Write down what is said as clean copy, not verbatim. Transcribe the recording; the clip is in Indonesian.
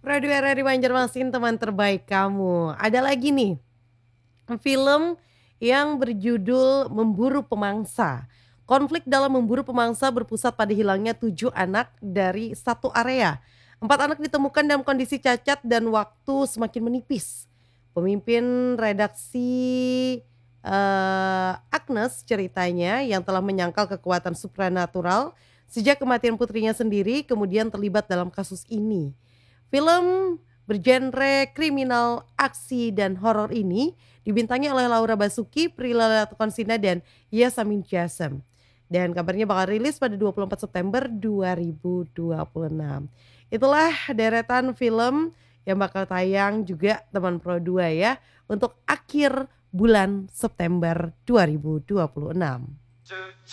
Radio RRI Banjarmasin, teman terbaik kamu. Ada lagi nih, film yang berjudul Memburu Pemangsa. Konflik dalam memburu pemangsa berpusat pada hilangnya 7 anak dari satu area. 4 anak ditemukan dalam kondisi cacat dan waktu semakin menipis. Pemimpin redaksi Agnes ceritanya yang telah menyangkal kekuatan supranatural sejak kematian putrinya sendiri kemudian terlibat dalam kasus ini. Film bergenre kriminal, aksi, dan horor ini dibintangi oleh Laura Basuki, Prilly Latuconsina, dan Yasamin Jassem. Dan kabarnya bakal rilis pada 24 September 2026. Itulah deretan film yang bakal tayang juga teman Pro 2 ya untuk akhir bulan September 2026.